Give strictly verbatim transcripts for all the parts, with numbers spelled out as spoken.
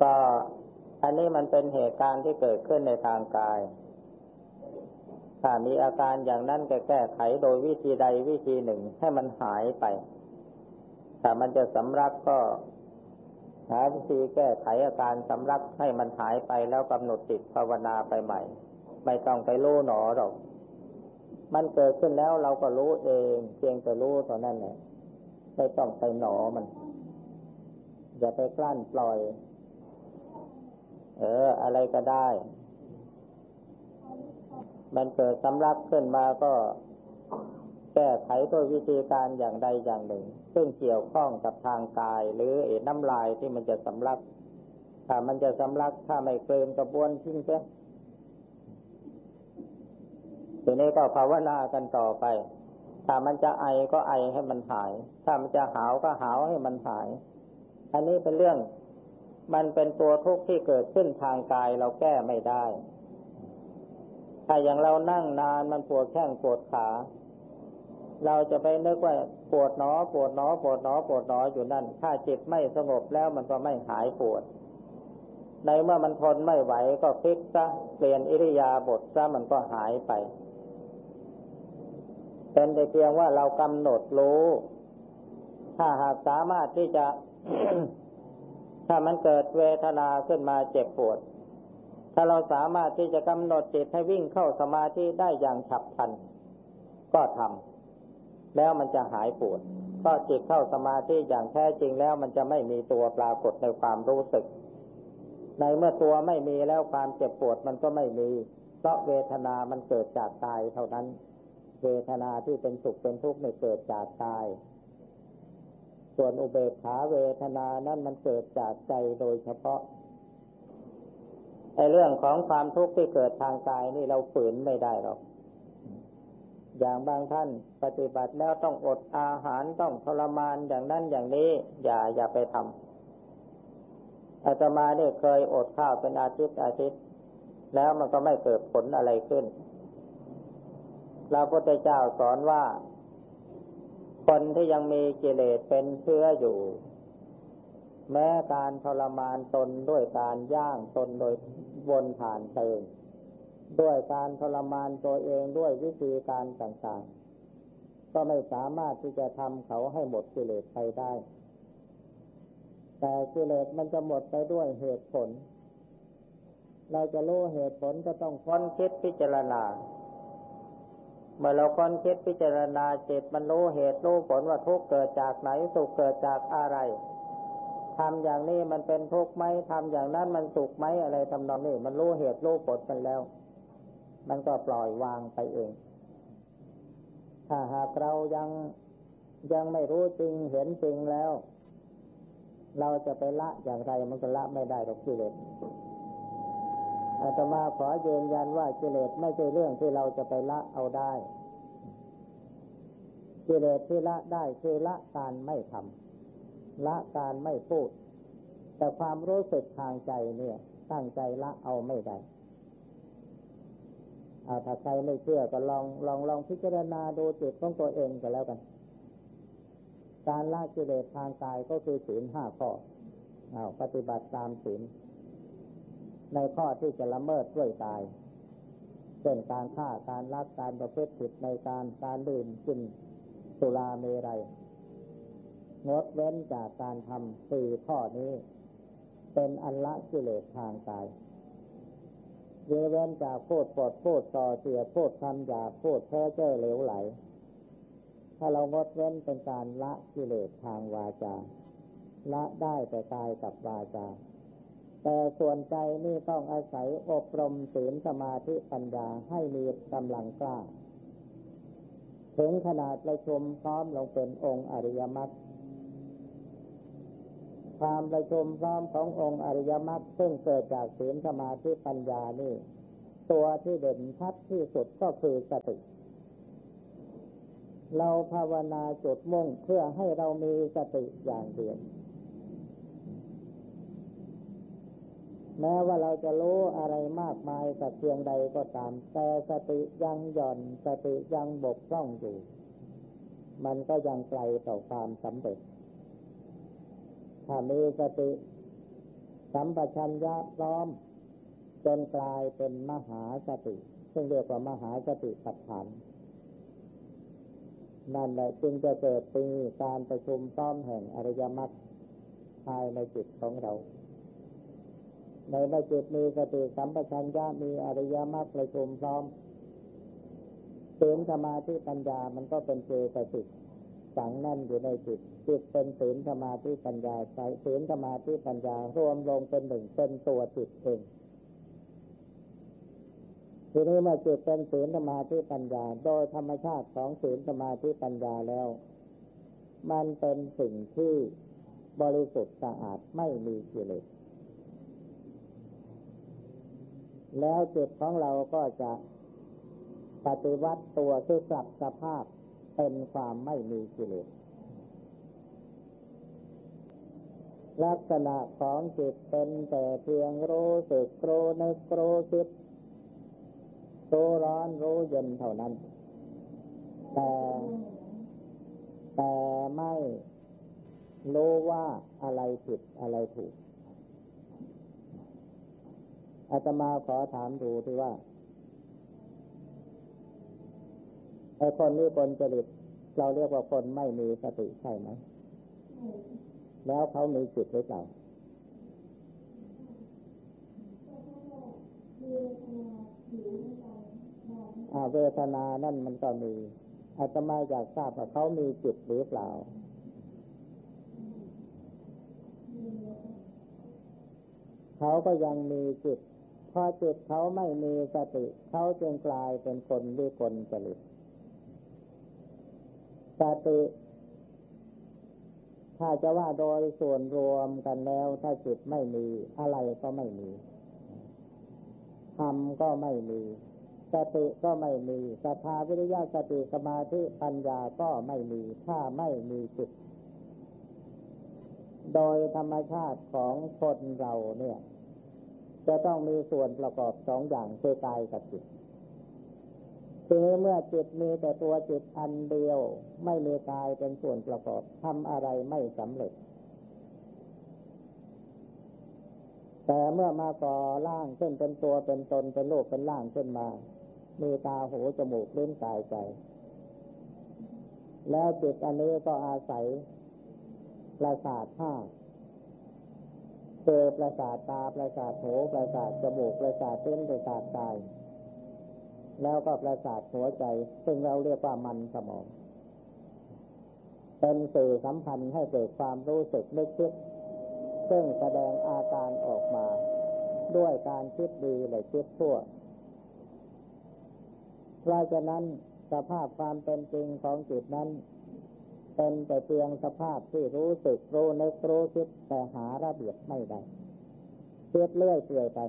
ก็อันนี้มันเป็นเหตุการณ์ที่เกิดขึ้นในทางกายถ้ามีอาการอย่างนั้นก็แก้ไขโดยวิธีใดวิธีหนึ่งให้มันหายไปถ้ามันจะสำลักก็หาวิธีแก้ไขอาการสำลักให้มันหายไปแล้วกำหนดจิตภาวนาไปใหม่ไม่ต้องไปรู้หนอหรอกมันเกิดขึ้นแล้วเราก็รู้เองเพียงแต่รู้เท่านั้นแหละไม่ต้องไปหนอมันอย่าไปกลั้นปล่อยเอออะไรก็ได้มันเกิดสำลักขึ้นมาก็แก้ไขด้วยวิธีการอย่างใดอย่างหนึ่งซึ่งเกี่ยวข้องกับทางกายหรือเอ็น้ำลายที่มันจะสำลักถ้ามันจะสำลักถ้าไม่เกินกระบวนทิ้งเสียทีนี้ก็ภาวนากันต่อไปถ้ามันจะไอก็ไอให้มันหายถ้ามันจะหาวก็หาวให้มันหายอันนี้เป็นเรื่องมันเป็นตัวทุกข์ที่เกิดขึ้นทางกายเราแก้ไม่ได้ถ้าอย่างเรานั่งนานมันปวดแข้งปวดขาเราจะไปนึกว่าปวดหนอปวดหนอปวดหนอปวดหนออยู่นั่นถ้าจิตไม่สงบแล้วมันก็ไม่หายปวดในเมื่อมันทนไม่ไหวก็พลิกซะเปลี่ยนอิริยาบถซะมันก็หายไปเป็นแต่เพียงว่าเรากำหนดรู้ถ้าหากสามารถที่จะ ถ้ามันเกิดเวทนาขึ้นมาเจ็บปวดถ้าเราสามารถที่จะกำหนดจิตให้วิ่งเข้าสมาธิได้อย่างฉับพลันก็ทำแล้วมันจะหายปวดก็จิตเข้าสมาธิอย่างแท้จริงแล้วมันจะไม่มีตัวปรากฏในความรู้สึกในเมื่อตัวไม่มีแล้วความเจ็บปวดมันก็ไม่มีเพราะเวทนามันเกิดจากกายเท่านั้นเวทนาที่เป็นสุขเป็นทุกข์ไม่เกิดจากกายส่วนอุเบกขาเวทนานั้นมันเกิดจากใจโดยเฉพาะไอ้เรื่องของความทุกข์ที่เกิดทางกายนี่เราฝืนไม่ได้หรอกอย่างบางท่านปฏิบัติแล้วต้องอดอาหารต้องทรมานอย่างนั้นอย่างนี้อย่าอย่าไปทำอาตมาเนี่ยเคยอดข้าวเป็นอาทิตย์อาทิตย์แล้วมันก็ไม่เกิดผลอะไรขึ้นพระพุทธเจ้าสอนว่าคนที่ยังมีกิเลสเป็นเชื้ออยู่แม้การทรมานตนด้วยการย่างตนโดยวนผ่านเตงด้วยการทรมานตัวเองด้วยวิธีการต่างๆก็ไม่สามารถที่จะทำเขาให้หมดกิเลสไปได้แต่กิเลสมันจะหมดไปด้วยเหตุผลเราจะรู้เหตุผลก็ต้องค้นคิดพิจารณาเมื่อเราค้นคิดพิจารณาจิตมันรู้เหตุรู้ผลว่าทุกข์เกิดจากไหนสุขเกิดจากอะไรทำอย่างนี้มันเป็นทุกข์ไหมทำอย่างนั้นมันสุขไหมอะไรทำนองนี้มันรู้เหตุรู้ผลกันแล้วมันก็ปล่อยวางไปเองถ้าหากเรายังยังไม่รู้จริงเห็นจริงแล้วเราจะไปละอย่างไรมันก็ละไม่ได้หรอกกิเลสอาตมาขอยืนยันว่ากิเลสไม่ใช่เรื่องที่เราจะไปละเอาได้กิเลสที่ละได้คือละการไม่ทำละการไม่พูดแต่ความรู้สึกทางใจเนี่ยตั้งใจละเอาไม่ได้เอาถ้าใครไม่เชื่อก็ลองลองลองพิจารณาดูจิตของตัวเองก็แล้วกันการละกิเลสทางกายก็คือศีลห้าข้อเอาปฏิบัติตามศีลในข้อที่จะละเมิดด้วยกายเช่นการฆ่าการลักการประพฤติผิดในการการดื่มกินสุราเมรัยงดเว้นจากการทำสี่ข้อนี้เป็นอันละกิเลสทางกายเว้นจากพูดปดพูดส่อเสียดพูดคำหยาบพูดเพ้อเจ้อเหลวไหลถ้าเรางดเว้นเป็นการละกิเลสทางวาจาละได้แต่กายกับวาจาแต่ส่วนใจนี่ต้องอาศัยอบรมศีลสมาธิปัญญาให้มีกำลังกล้าถึงขนาดประชุมพร้อมลงเป็นองค์อริยมรรคความประชุมพร้อมขององค์อริยมรรคซึ่งเกิดจากศีลสมาธิปัญญานี่ตัวที่เด่นชัดที่สุดก็คือสติเราภาวนาจุดมุ่งเพื่อให้เรามีสติอย่างเดียวแม้ว่าเราจะรู้อะไรมากมายสักเพียงใดก็ตามแต่สติยังหย่อนสติยังบกพร่องอยู่มันก็ยังไกลต่อความสำเร็จถ้ามีสติสัมปชัญญะพร้อมจนกลายเป็นมหาสติซึ่งเรียกว่ามหาสติปัฏฐานนั่นแหละจึงจะเกิดเป็นการประชุมซ้อมแห่งอริยมรรคภายในจิตของเราในเมื่อจิตมีสติสัมปชัญญะมีอริยมรรคประชุมพร้อมศีลสมาธิปัญญามันก็เป็นเจตสิกฝังแน่นอยู่ในจิตจิตเป็นศีลสมาธิปัญญาใช้ศีลสมาธิปัญญารวมลงเป็นหนึ่งเป็นตัวจิตเองทีนี้เมื่อจิตเป็นศีลสมาธิปัญญาโดยธรรมชาติของศีลสมาธิปัญญาแล้วมันเป็นสิ่งที่บริสุทธิ์สะอาดไม่มีกิเลสแล้วจิตของเราก็จะปฏิวัติตัวคือกลับสภาพเป็นความไม่มีกิเลสลักษณะของจิตเป็นแต่เพียงรู้สึกรู้นึกรู้คิดรู้ร้อนรู้เย็นเท่านั้นแต่แต่ไม่รู้ว่าอะไรผิดอะไรถูกอาตมาขอถามดูที่ว่าไอ้คนนี้คนจริตเราเรียกว่าคนไม่มีสติใช่ไหมแล้วเขามีจิตหรือเปล่าอ่าเวทนานั่นมันก็มีอาตมาอยากทราบว่าเขามีจิตหรือเปล่าเขาก็ยังมีจิตพอจิตเขาไม่มีสติเขาจึงกลายเป็นคนวิกลจริตสติถ้าจะว่าโดยส่วนรวมกันแล้วถ้าจิตไม่มีอะไรก็ไม่มีธรรมก็ไม่มีสติก็ไม่มีศรัทธาวิริยะสติสมาธิปัญญาก็ไม่มีถ้าไม่มีจิตโดยธรรมชาติของคนเราเนี่ยจะต้องมีส่วนประกอบสองอย่างคือกายกับจิตทีนี้เมื่อจิตมีแต่ตัวจิตอันเดียวไม่มีกายเป็นส่วนประกอบทำอะไรไม่สำเร็จแต่เมื่อมาก่อร่างขึ้นเป็นตัวเป็นตนเป็นรูปเป็นร่างขึ้นมามีตาหูจมูกลิ้นกายใจแล้วจิตอันนี้ก็อาศัยประสาทห้าคือประสาทตาประสาทหูประสาทจมูกประสาทลิ้นประสาทกายแล้วก็ประสาทหัวใจซึ่งเราเรียกว่ามันสมองเป็นสื่อสัมพันธ์ให้เกิดความรู้สึกนึกคิดซึ่งแสดงอาการออกมาด้วยการคิดดีหรือคิดชั่วเพราะฉะนั้นสภาพความเป็นจริงของจิตนั้นเป็นแต่เพียงสภาพที่รู้สึกรู้นึกรู้คิดแต่หาระเบียบไม่ได้คิดเรื่อยเปื่อยไป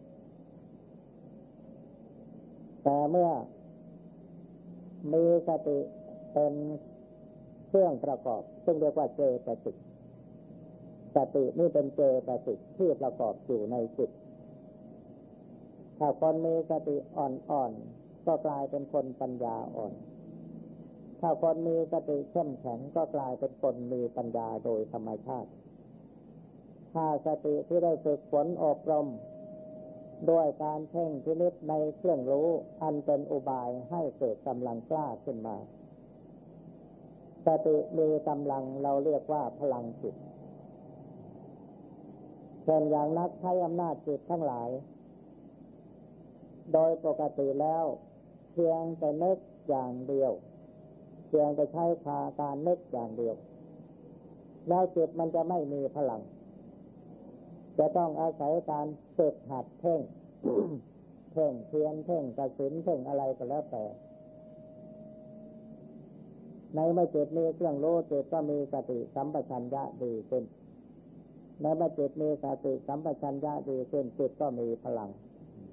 แต่เมื่อมีสติเป็นเครื่องประกอบซึ่งเรียกว่าเจตสิกสตินี่เป็นเจตสิกที่ประกอบอยู่ในจิตถ้าคนมีสติอ่อนๆก็กลายเป็นคนปัญญาอ่อนถ้าคนมีสติเข้มแข็งก็กลายเป็นคนมีปัญญาโดยธรรมชาติถ้าสติที่ได้ฝึกฝนอบรมด้วยการเพ่งพินิจในเครื่องรู้อันเป็นอุบายให้เกิดกำลังกล้าขึ้นมาสติมีกำลังเราเรียกว่าพลังจิตเช่นอย่างนักใช้อำนาจจิตทั้งหลายโดยปกติแล้วเพียงแต่นึกอย่างเดียวเพียงแต่ใช้พาการนึกอย่างเดียวแล้วจิตมันจะไม่มีพลังจะต้องอาศัยการฝึกหัดเพ่ง เพ่งเพียรเพ่งกสิณเพ่งอะไรก็แล้วแต่ในเมื่อจิตมีเครื่องรู้จิตก็มีสติสัมปชัญญะดีขึ้นในเมื่อจิตมีสติสัมปชัญญะดีขึ้นจิตก็มีพลัง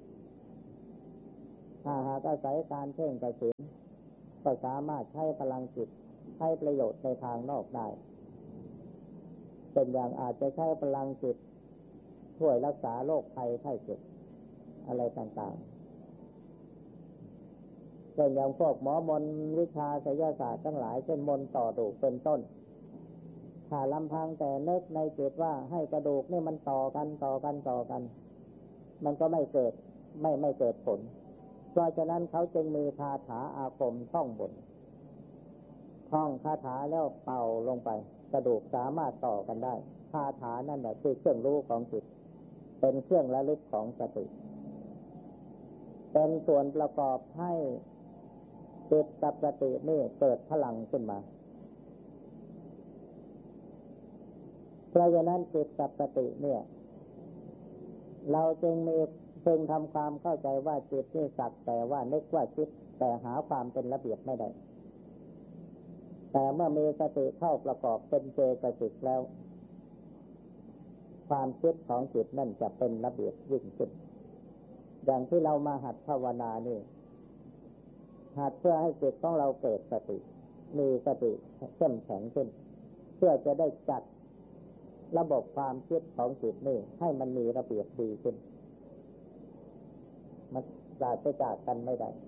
ถ้าหากอาศัยการเพ่งกสิณก็สามารถใช้พลังจิตให้ประโยชน์ในทางนอกได้เป็นอย่างอาจจะใช้พลังจิตช่วยรักษาโรคภัยไข้เจ็บอะไรต่างๆเช่นอย่างพวกหมอมนวิชาไสยศาสตร์ทั้งหลายเช่นมนต์ต่อดูเป็นต้นถ้าลำพังแต่นึกในจิตว่าให้กระดูกนี่มันต่อกันต่อกันต่อกันมันก็ไม่เกิดไม่ไม่เกิดผลเพราะฉะนั้นเขาจึงมีคาถาอาคมท่องบนท่องคาถาแล้วเป่าลงไปกระดูกสามารถต่อกันได้คาถานั่นแหละคือเครื่องรู้ของจิตเป็นเครื่องระลึกของสติเป็นส่วนประกอบให้จิตกับสตินี่เกิดพลังขึ้นมาเพราะฉะนั้นจิตกับสติเนี่ยเราจึงมีจึงทำความเข้าใจว่าจิตนี่สักแต่ว่านึกว่าคิดแต่หาความเป็นระเบียบไม่ได้แต่เมื่อมีสติเข้าประกอบเป็นเจตสิกแล้วความคิดของจิตนั่นจะเป็นระเบียบยิ่งขึ้นอย่างที่เรามาหัดภาวนานี่หัดเพื่อให้จิตของเราเกิดสติมีสติเข้มแข็งขึ้นเพื่อจะได้จัดระบบความคิดของจิตนี่ให้มันมีระเบียบดีขึ้นมันปราศจากกันไม่ได้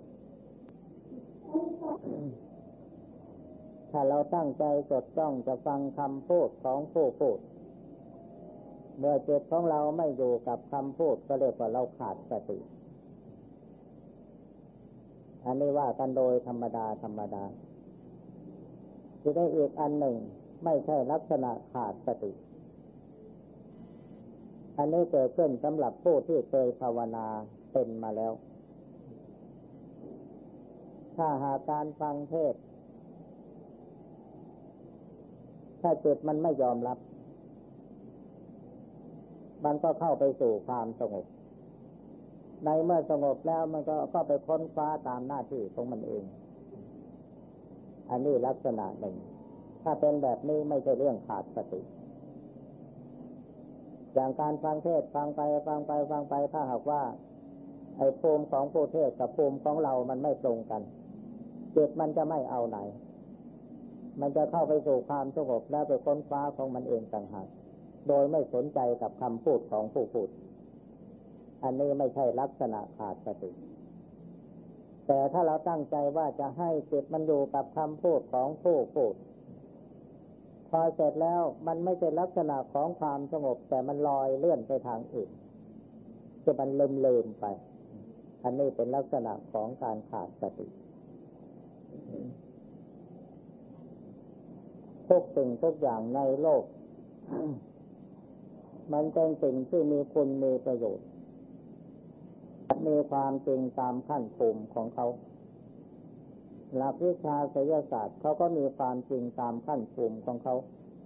ถ้าเราตั้งใจจดจ้องจะฟังคำพูดของผู้พูดเมื่อจิตของเราไม่อยู่กับคำพูดก็เรียกว่าเราขาดสติอันนี้ว่ากันโดยธรรมดาธรรมดาที่ได้อีกอันหนึ่งไม่ใช่ลักษณะขาดสติอันนี้เกิดขึ้นสำหรับผู้ที่เคยภาวนาเป็นมาแล้วถ้าหากการฟังเทศน์ถ้าจิตมันไม่ยอมรับมันก็เข้าไปสู่ความสงบในเมื่อสงบแล้วมันก็ก็ไปค้นคว้าตามหน้าที่ของมันเองอันนี้ลักษณะหนึ่งถ้าเป็นแบบนี้ไม่ใช่เรื่องขาดสติอย่างการฟังเทศน์ฟังไปฟังไปฟังไปถ้าหากว่าไอ้ภูมิของผู้เทศน์กับภูมิของเรามันไม่ตรงกันจิตมันจะไม่เอาไหนมันจะเข้าไปสู่ความสงบแล้วไปค้นคว้าของมันเองต่างหากโดยไม่สนใจกับคำพูดของผู้พูดอันนี้ไม่ใช่ลักษณะขาดสติแต่ถ้าเราตั้งใจว่าจะให้จิตมันอยู่กับคำพูดของผู้พูดพอเสร็จแล้วมันไม่ใช่ลักษณะของความสงบแต่มันลอยเลื่อนไปทางอื่นจะมันลืมลืมไปอันนี้เป็นลักษณะของการขาดสติทุกสิ่งทุกอย่างในโลกมันเป็นสิ่งที่มีคุณมีประโยชน์มีความจริงตามขั้นภูมิของเขาหลักวิชาไสยศาสตร์เขาก็มีความจริงตามขั้นภูมิของเขา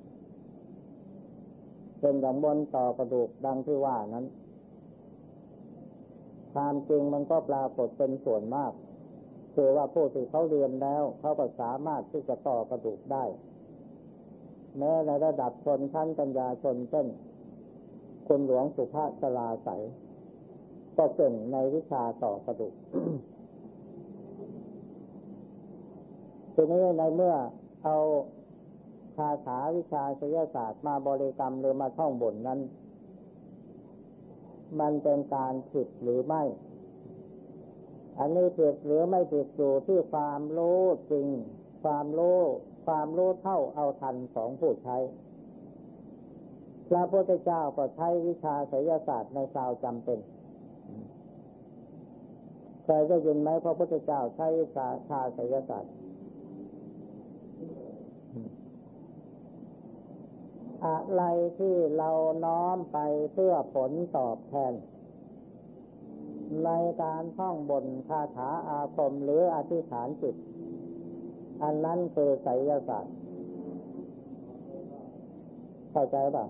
เป็นอย่างบนต่อกระดูกดังที่ว่านั้นความจริงมันก็ปรากฏเป็นส่วนมากคือว่าผู้ที่เขาเรียนแล้วเขาก็สามารถที่จะต่อกระดูกได้แม้ในระดับชนชั้นปัญญาชนเช่นคุณหลวงสุภาสราไสยก็เก่งในวิชาต่อกระดูก ทีนี้ในเมื่อเอาคาถาวิชาไสยศาสตร์มาบริกรรมหรือมาท่องบนนั้นมันเป็นการผิดหรือไม่อันนี้ผิดหรือไม่ผิดอยู่ที่ความรู้จริงความรู้ความรู้เท่าเอาทันของผู้ใช้พระพุทธเจ้าก็ใช้วิชาไสยศาสตร์ในคราวจำเป็นเคยได้ยินไหมพระพุทธเจ้าใช้วิชาชาไสยศาสตร์อะไรที่เราน้อมไปเพื่อผลตอบแทนในการท่องบนคาถาอาคมหรืออธิษฐานจิตอันนั้นคือไสยศาสตร์เข้าใจป่ะ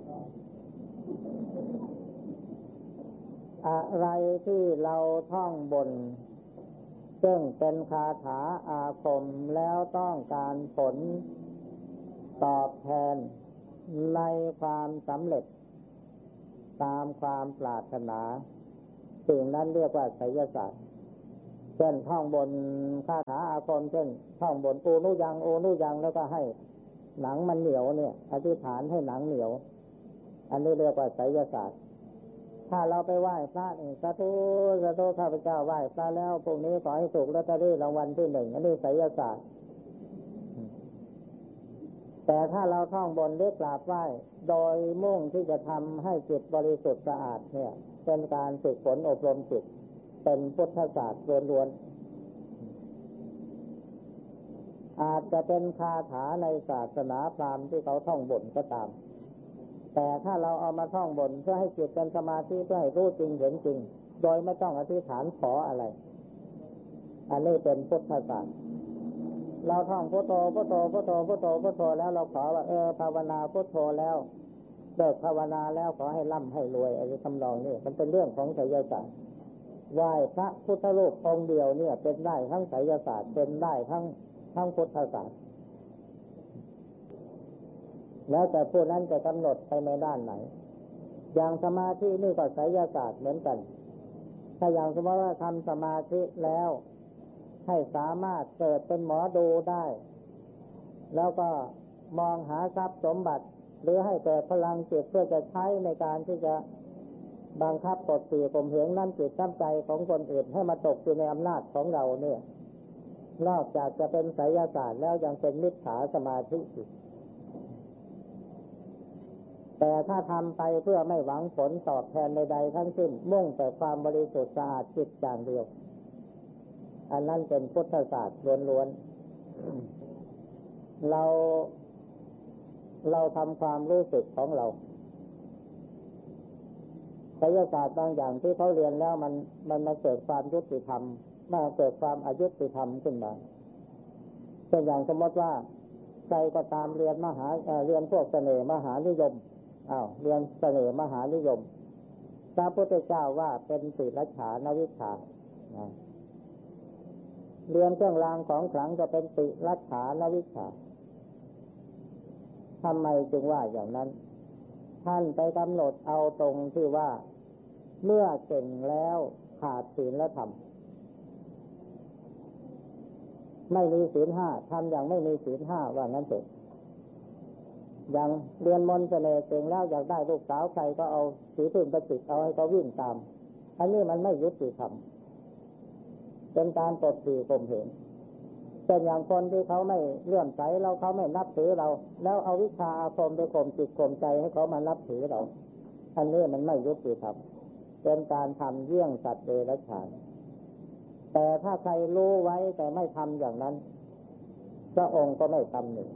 อะไรที่เราท่องบนซึ่งเป็นคาถาอาคมแล้วต้องการผลตอบแทนในความสำเร็จตามความปรารถนาสิ่งนั้นเรียกว่าไสยศาสตร์เช่นท่องบนคาถาอาคมเช่นท่องบนโอนุยังโอนุยังแล้วก็ให้หนังมันเหนียวเนี่ยอธิษฐานให้หนังเหนียวอันนี้เรียกว่าไสยศาสตร์ถ้าเราไปไหว้พระนี่สาธุสาธุข้าพเจ้าไหว้พระแล้วพรุ่งนี้ขอให้ถูกลอตเตอรี่รางวัลที่หนึ่งอันนี้ไสยศาสตร์แแต่ถ้าเราท่องบนหรือกราบไหว้โดยมุ่งที่จะทำให้จิตบริสุทธิ์สะอาดเนี่ยเป็นการฝึกฝนอบรมจิตเป็นพุทธศาสตร์ล้วนๆอาจจะเป็นคาถาในศาสนาพราหมณ์ที่เขาท่องบนก็ตามแต่ถ้าเราเอามาท่องบนเพื่อให้จิตเป็นสมาธิเพื่อให้รู้จริงเห็นจริงโดยไม่ต้องอธิษฐานขออะไรอันนี้เป็นพุทธศาสตร์เราท่องพุทโธพุทโธพุทโธพุทโธพุทโธแล้วเราขอว่าเออภาวนาพุทโธแล้วเลิกภาวนาแล้วขอให้ร่ำให้รวยอะไรทำนองนี้มันเป็นเรื่องของไสยศาสตร์ไหว้พระพุทธรูปองค์เดียวเนี่ยเป็นได้ทั้งไสยศาสตร์เป็นได้ทั้งทั้งพุทธศาสตร์แล้วแต่ผู้นั้นจะกำหนดไปในด้านไหนอย่างสมาธินี่ก็ไสยศาสตร์เหมือนกันถ้าอย่างสมมติว่าทำสมาธิแล้วให้สามารถเกิดเป็นหมอดูได้แล้วก็มองหาทรัพย์สมบัติหรือให้เกิดพลังจิตเพื่อจะใช้ในการที่จะบังคับกดขี่ข่มเหงน้ำจิตน้ำใจของคนอื่นให้มาตกอยู่ในอำนาจของเราเนี่ยนอกจากจะเป็นไสยศาสตร์แล้วยังเป็นมิจฉาสมาธิอีกแต่ถ้าทำไปเพื่อไม่หวังผลตอบแทนใดๆทั้งสิ้นมุ่งแต่ความบริสุทธิ์สะอาดจิตอย่างเดียวอันนั้นเป็นพุทธศาสตร์ล้วนๆเราเราทำความรู้สึกของเราไสยศาสตร์บางอย่างที่เขาเรียนแล้วมันมันมาเกิดความยุติธรรมมาเกิดความอยุติธรรมขึ้นมาเช่นอย่างสมมติว่าใครก็ตามเรียนมหาเอ่อเรียนพวกเสน่ห์มหานิยมอ้าวเรียนเสน่ห์มหานิยมพระพุทธเจ้าว่าเป็นศีลฉานวิชานะเรียนเครื่องรางของขลังจะเป็นติรักษานวิชาทำไมจึงว่าอย่างนั้นท่านไปกำหนดเอาตรงที่ว่าเมื่อเก่งแล้วขาดศีลธรรมไม่มีศีลห้าทำอย่างไม่มีศีลห้าว่างั้นเถอะอย่างเรียนมนต์เสน่ห์เก่งแล้วอยากได้ลูกสาวใครก็เอาสีพึ่งไปติดเอาให้เขาวิ่งตามอันนี้มันไม่ยุติธรรมเป็นการกดขี่ข่มเหงเป็นอย่างคนที่เขาไม่เลื่อมใสเราเขาไม่นับถือเราแล้วเอาวิชาอาคมไปข่มจิตข่มใจให้เขามานับถือเราอันนี้มันไม่ยุติธรรมเป็นการทำเยี่ยงสัตว์เดรัจฉานแต่ถ้าใครรู้ไว้แต่ไม่ทำอย่างนั้นพระองค์ก็ไม่ตำหนิ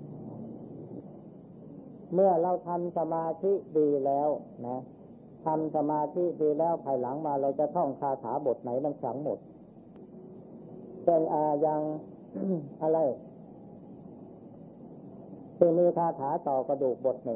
เมื่อเราทำสมาธิดีแล้วนะทำสมาธิดีแล้วภายหลังมาเราจะท่องคาถาบทไหนมันขลังหมดเป็นอาอย่าง อะไรที่มีคาถาต่อกระดูกบทหนึ่ง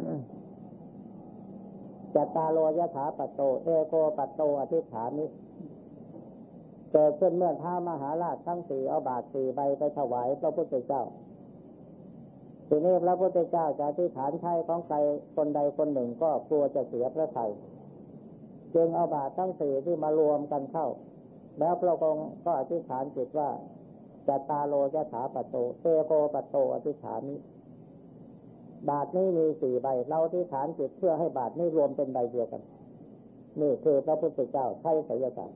จัตตาโลยถาปัตโตเอโกปัตโตอธิษฐานิเกิดขึ้นเมื่อท้ามหาราชทั้งสี่เอาบาตรสี่ใบไปถวายพระพุทธเจ้าทีนี้พระพุทธเจ้าจะอธิษฐานใช้ของใครคนใดคนหนึ่งก็กลัวจะเสียพระทัยจึงเอาบาตรทั้งสี่ที่มารวมกันเข้าแล้วพระองค์ก็อธิษฐานจิตว่าจัตตาโลยถาปัตโตเอโกปัตโตอธิษฐานิบาทนี้มีสี่ใบเราอธิษฐานจิตเพื่อให้บาทนี้รวมเป็นใบเดียวกันนี่คือพระพุทธเจ้าใช้ไสยศาสตร์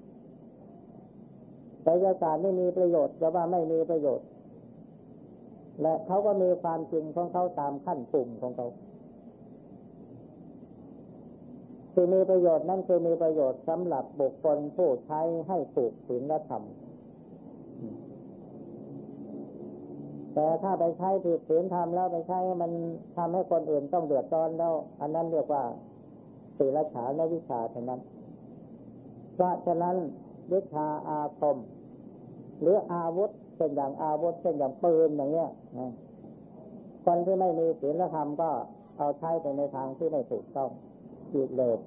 ไสยศาสตร์นี่มีประโยชน์แต่ว่าไม่มีประโยชน์และเขาก็มีความจริงของเขาตามขั้นปุ่มของเขาที่มีประโยชน์นั่นคือมีประโยชน์สำหรับบุคคลผู้ใช้ให้ถูกศีลธรรมแต่ถ้าไปใช้ผิดศีลธรรมแล้วไปใช้มันทำให้คนอื่นต้องเดือดร้อนแล้วอันนั้นเรียกว่าศีลฉานวิชาเท่านั้นเพราะฉะนั้นวิชาอาคมหรืออาวุธเช่นอย่างอาวุธเช่นอย่างปืนอย่างเงี้ยคนที่ไม่มีศีลธรรมก็เอาใช้ไปในทางที่ไม่ถูกต้องกิเลส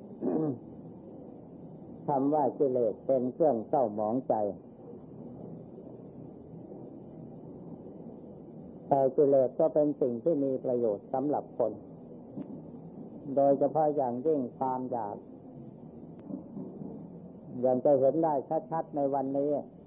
คำว่ากิเลสเป็นเครื่องเศร้าหมองใจแต่กิเลสก็เป็นสิ่งที่มีประโยชน์สำหรับคนโดยเฉพาะอย่างยิ่งความอยากอย่างจะเห็นได้ชัดๆในวันนี้